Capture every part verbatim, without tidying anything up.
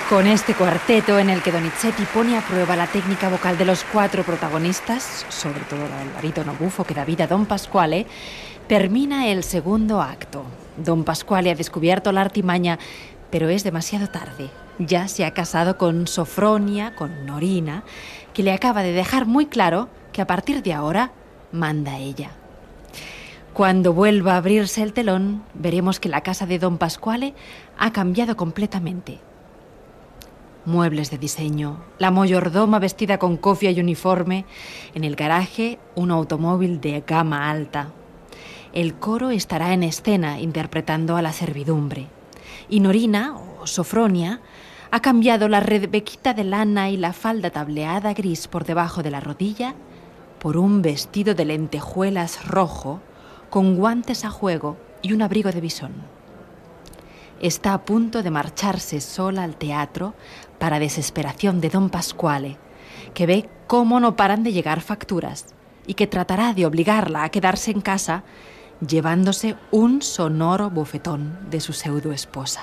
Con este cuarteto en el que Donizetti pone a prueba la técnica vocal de los cuatro protagonistas, sobre todo la del barítono bufo que da vida a Don Pasquale, termina el segundo acto. Don Pasquale ha descubierto la artimaña, pero es demasiado tarde. Ya se ha casado con Sofronia, con Norina, que le acaba de dejar muy claro que a partir de ahora manda ella. Cuando vuelva a abrirse el telón, veremos que la casa de Don Pasquale ha cambiado completamente. Muebles de diseño, la mayordoma vestida con cofia y uniforme, en el garaje un automóvil de gama alta. El coro estará en escena interpretando a la servidumbre. Y Norina, o Sofronia, ha cambiado la rebequita de lana y la falda tableada gris por debajo de la rodilla por un vestido de lentejuelas rojo con guantes a juego y un abrigo de bisón. Está a punto de marcharse sola al teatro para desesperación de Don Pasquale, que ve cómo no paran de llegar facturas y que tratará de obligarla a quedarse en casa llevándose un sonoro bofetón de su pseudoesposa.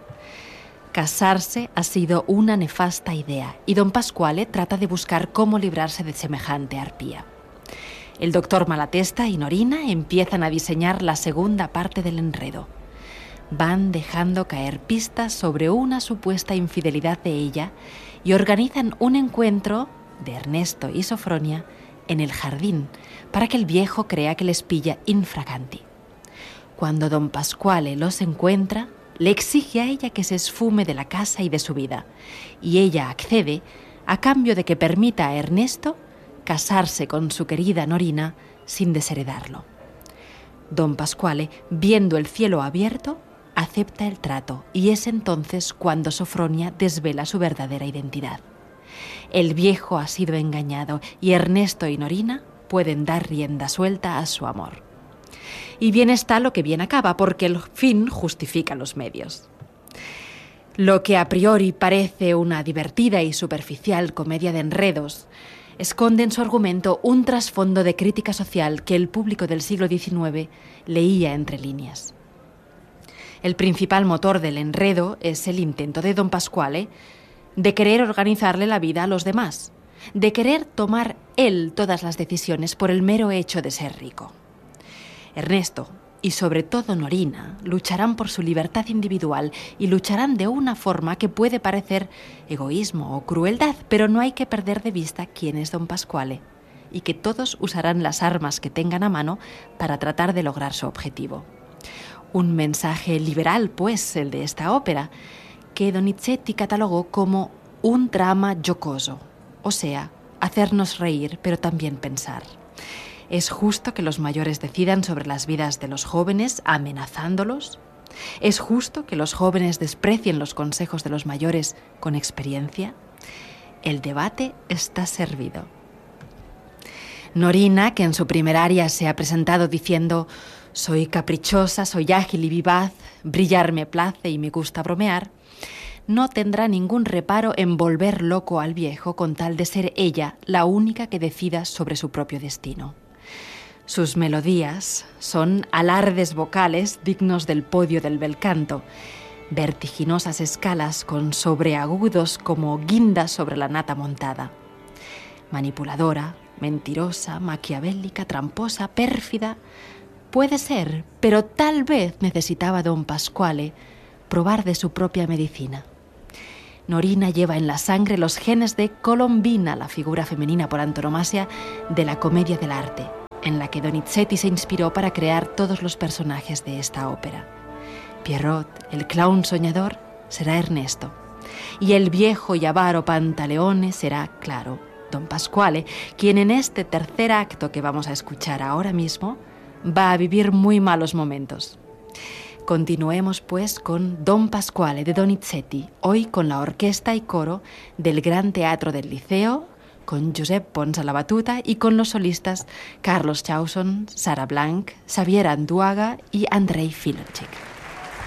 Casarse ha sido una nefasta idea y Don Pasquale trata de buscar cómo librarse de semejante arpía. El doctor Malatesta y Norina empiezan a diseñar la segunda parte del enredo. Van dejando caer pistas sobre una supuesta infidelidad de ella y organizan un encuentro de Ernesto y Sofronia en el jardín para que el viejo crea que les pilla infraganti. Cuando Don Pasquale los encuentra, le exige a ella que se esfume de la casa y de su vida, y ella accede a cambio de que permita a Ernesto casarse con su querida Norina sin desheredarlo. Don Pasquale, viendo el cielo abierto, acepta el trato y es entonces cuando Sofronia desvela su verdadera identidad. El viejo ha sido engañado y Ernesto y Norina pueden dar rienda suelta a su amor. Y bien está lo que bien acaba, porque el fin justifica los medios. Lo que a priori parece una divertida y superficial comedia de enredos, esconde en su argumento un trasfondo de crítica social que el público del siglo diecinueve leía entre líneas. El principal motor del enredo es el intento de Don Pasquale de querer organizarle la vida a los demás, de querer tomar él todas las decisiones por el mero hecho de ser rico. Ernesto, y sobre todo Norina, lucharán por su libertad individual y lucharán de una forma que puede parecer egoísmo o crueldad, pero no hay que perder de vista quién es Don Pasquale y que todos usarán las armas que tengan a mano para tratar de lograr su objetivo. Un mensaje liberal, pues, el de esta ópera, que Donizetti catalogó como un drama jocoso, o sea, hacernos reír, pero también pensar. ¿Es justo que los mayores decidan sobre las vidas de los jóvenes amenazándolos? ¿Es justo que los jóvenes desprecien los consejos de los mayores con experiencia? El debate está servido. Norina, que en su primer aria se ha presentado diciendo «Soy caprichosa, soy ágil y vivaz, brillar me place y me gusta bromear», no tendrá ningún reparo en volver loco al viejo con tal de ser ella la única que decida sobre su propio destino. Sus melodías son alardes vocales dignos del podio del bel canto, vertiginosas escalas con sobreagudos como guindas sobre la nata montada. Manipuladora, mentirosa, maquiavélica, tramposa, pérfida, puede ser, pero tal vez necesitaba Don Pasquale probar de su propia medicina. Norina lleva en la sangre los genes de Colombina, la figura femenina por antonomasia de la comedia del arte, en la que Donizetti se inspiró para crear todos los personajes de esta ópera. Pierrot, el clown soñador, será Ernesto, y el viejo y avaro Pantaleone será, claro, Don Pasquale, quien en este tercer acto que vamos a escuchar ahora mismo va a vivir muy malos momentos. Continuemos pues con Don Pasquale de Donizetti, hoy con la orquesta y coro del Gran Teatro del Liceo, con Josep Pons a la batuta y con los solistas Carlos Chausson, Sara Blanc, Xavier Anduaga y Andrei Filochek.